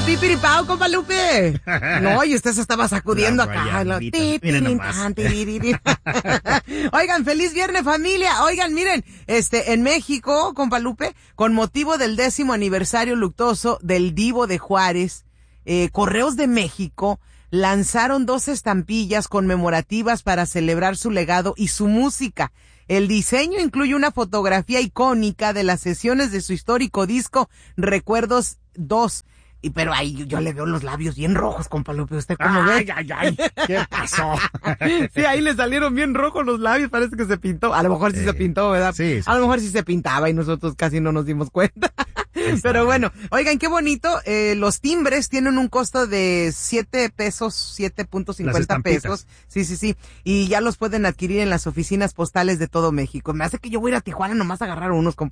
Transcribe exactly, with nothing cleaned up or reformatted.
pipiripao, compa Lupe. No, y usted se estaba sacudiendo acá. Lo... Oigan, feliz viernes, familia. Oigan, miren, este, en México, compa Lupe, con motivo del décimo aniversario luctuoso del Divo de Juárez, eh, Correos de México lanzaron dos estampillas conmemorativas para celebrar su legado y su música. El diseño incluye una fotografía icónica de las sesiones de su histórico disco Recuerdos dos. Y pero ahí yo le veo los labios bien rojos, compa Lupe. ¿Usted cómo ve? Ay, ay, ay. ¿Qué pasó? Sí, ahí le salieron bien rojos los labios. Parece que se pintó. A lo mejor sí eh, se pintó, ¿verdad? Sí, sí. A lo mejor sí se pintaba y nosotros casi no nos dimos cuenta. Pero bueno, oigan, qué bonito. Eh, los timbres tienen un costo de siete pesos, siete punto cincuenta pesos. Sí, sí, sí. Y ya los pueden adquirir en las oficinas postales de todo México. Me hace que yo voy a ir a Tijuana nomás a agarrar unos, compa.